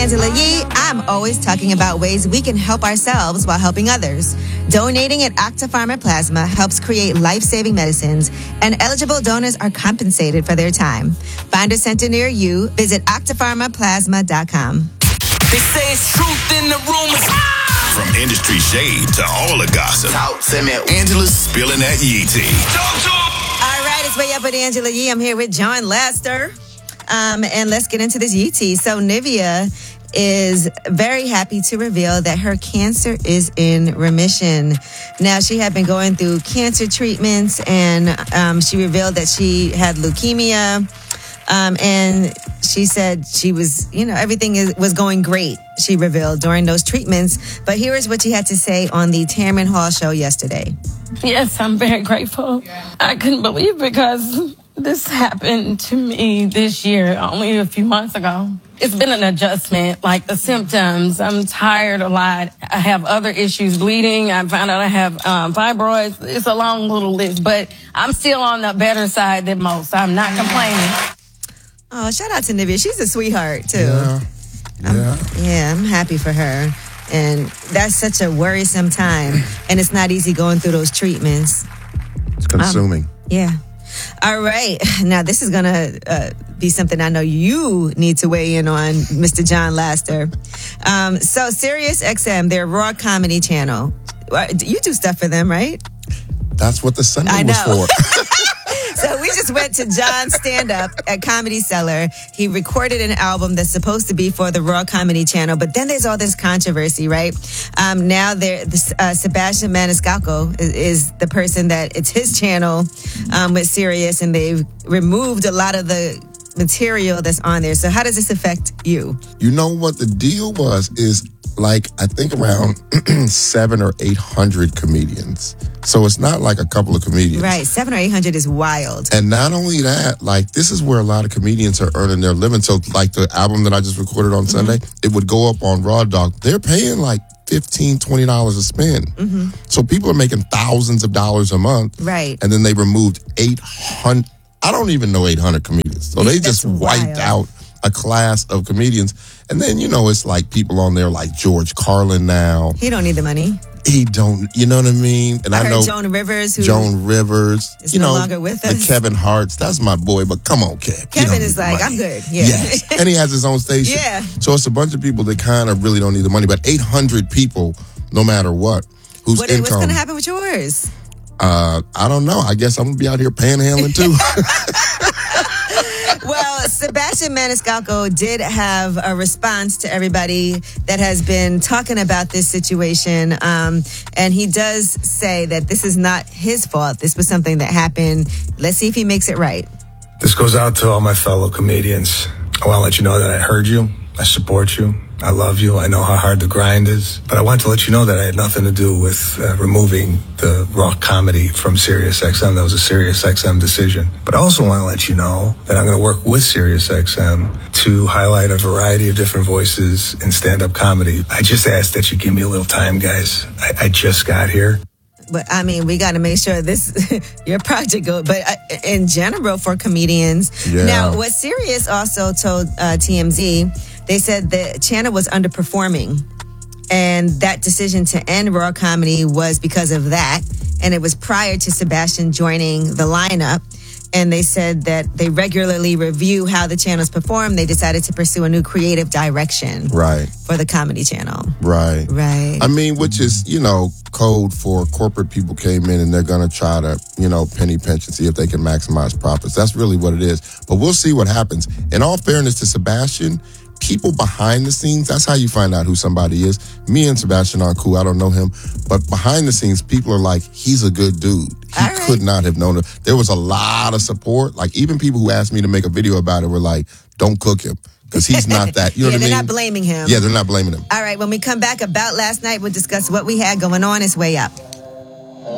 Angela Yee. I'm always talking about ways we can help ourselves while helping others. Donating at Octapharma Plasma helps create life-saving medicines, and eligible donors are compensated for their time. Find a center near you. Visit octapharmaplasma.com. They say it's truth in the rumors. From industry shade to all the gossip, Angela's spilling that Yee tea. All right, it's Way Up with Angela Yee. I'm here with John Laster. And let's get into this Yee tea. So Nivea is very happy to reveal that her cancer is in remission. Now, she had been going through cancer treatments, and she revealed that she had leukemia. And she said she was, everything was going great, she revealed, during those treatments. But here is what she had to say on the Tamron Hall show yesterday. Yes, I'm very grateful. I couldn't believe because this happened to me this year, only a few months ago. It's been an adjustment, like the symptoms. I'm tired a lot. I have other issues, bleeding. I found out I have fibroids. It's a long little list, but I'm still on the better side than most. I'm not complaining. Oh, shout out to Nivea. She's a sweetheart, too. Yeah. I'm happy for her. And that's such a worrisome time. And it's not easy going through those treatments. It's consuming. Yeah. All right. Now, this is going to be something I know you need to weigh in on, Mr. John Laster. So, SiriusXM, their Raw comedy channel. You do stuff for them, right? That's what the Sunday was for. So we just went to John's stand-up at Comedy Cellar. He recorded an album that's supposed to be for the Raw Comedy Channel, but then there's all this controversy, right? Now Sebastian Maniscalco is the person that it's his channel with Sirius, and they've removed a lot of the material that's on there. So how does this affect you? You know what the deal is I think around 700 or 800 comedians. So it's not like a couple of comedians. Right, 700 or 800 is wild. And not only that, this is where a lot of comedians are earning their living. So the album that I just recorded on Sunday, it would go up on Raw Dog. They're paying $15, $20 a spin. So people are making thousands of dollars a month. Right. And then they removed 800, I don't even know 800 comedians. So they just wiped out a class of comedians. And then, it's people on there like George Carlin now. He don't need the money. He don't, you know what I mean? And I know Joan Rivers. Joan Rivers. Is no longer with us. The Kevin Hart's. That's my boy, but come on, Kev. Kevin is like, I'm good. Yeah. Yes. And he has his own station. Yeah. So it's a bunch of people that kind of really don't need the money. But 800 people, no matter what, whose income. What's going to happen with yours? I don't know. I guess I'm going to be out here panhandling too. Well, Sebastian Maniscalco did have a response to everybody that has been talking about this situation. And he does say that this is not his fault. This was something that happened. Let's see if he makes it right. This goes out to all my fellow comedians. I want to let you know that I heard you. I support you. I love you. I know how hard the grind is. But I want to let you know that I had nothing to do with removing the Raw comedy from SiriusXM. That was a SiriusXM decision. But I also want to let you know that I'm going to work with SiriusXM to highlight a variety of different voices in stand-up comedy. I just ask that you give me a little time, guys. I just got here. But we got to make sure your project goes. But in general, for comedians. Yeah. Now, what Sirius also told TMZ, they said the channel was underperforming. And that decision to end Raw comedy was because of that. And it was prior to Sebastian joining the lineup. And they said that they regularly review how the channels perform. They decided to pursue a new creative direction for the comedy channel. Right. Which is, code for corporate people came in and they're going to try to, penny pinch and see if they can maximize profits. That's really what it is. But we'll see what happens. In all fairness to Sebastian, people behind the scenes, that's how you find out who somebody is. Me and Sebastian are cool. I don't know him. But behind the scenes, people are like, he's a good dude. He could not have known him. There was a lot of support. Even people who asked me to make a video about it were like, don't cook him. Because he's not that. You know what I mean? They're not blaming him. Yeah, they're not blaming him. All right, when we come back about last night, we'll discuss what we had going on. It's Way Up.